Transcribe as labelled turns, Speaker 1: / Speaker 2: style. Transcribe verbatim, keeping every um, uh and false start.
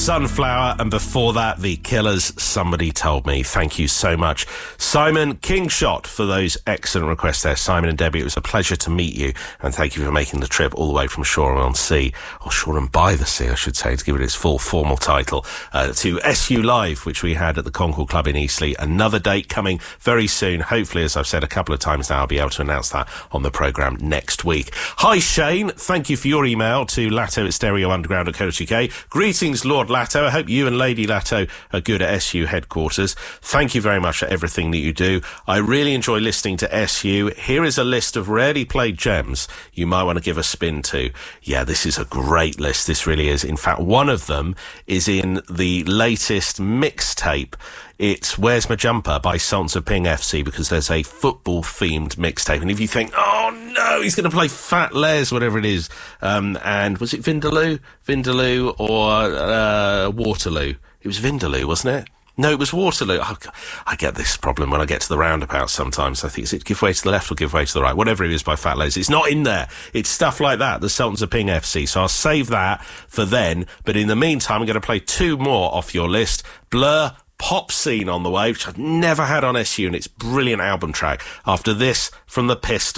Speaker 1: Sunflower, and before that, The Killers, Somebody Told Me. Thank you so much, Simon Kingshot, for those excellent requests there. Simon and Debbie, it was a pleasure to meet you, and thank you for making the trip all the way from Shoreham-on-Sea, or Shoreham-by-the-Sea, I should say, to give it its full formal title, uh, to S U Live, which we had at the Concord Club in Eastleigh. Another date coming very soon. Hopefully, as I've said a couple of times now, I'll be able to announce that on the programme next week. Hi, Shane. Thank you for your email to latto at stereo underground dot co dot uk. Greetings, Lord Latto. I hope you and Lady Latto are good at S U headquarters. Thank you very much for everything that you do. I really enjoy listening to S U. Here is a list of rarely played gems you might want to give a spin to. Yeah, this is a great list. This really is. In fact, one of them is in the latest mixtape. It's Where's My Jumper by Sultans of Ping F C, because there's a football-themed mixtape. And if you think, oh, no, he's going to play Fat Les, whatever it is, um, and was it Vindaloo? Vindaloo or uh, Waterloo? It was Vindaloo, wasn't it? No, it was Waterloo. Oh, I get this problem when I get to the roundabout sometimes. I think, is it Give Way to the Left or Give Way to the Right? Whatever it is by Fat Les. It's not in there. It's stuff like that, the Sultans of Ping F C. So I'll save that for then. But in the meantime, I'm going to play two more off your list. Blur, Pop Scene on the way, which I've never had on S U, and it's a brilliant album track. After this, from the Pistols.